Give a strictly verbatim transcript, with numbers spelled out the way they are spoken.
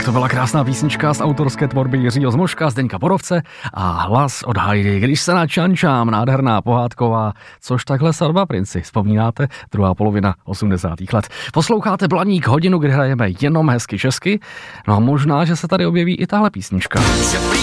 To byla krásná písnička z autorské tvorby Jiřího Zmoška, Zdeňka Borovce a hlas od Heidi. Když se na čančám, nádherná pohádková, což takhle Svatba princi. Vzpomínáte? Druhá polovina osmdesátých let. Posloucháte Blaník, hodinu, kdy hrajeme jenom hezky česky. No a možná, že se tady objeví i tahle písnička.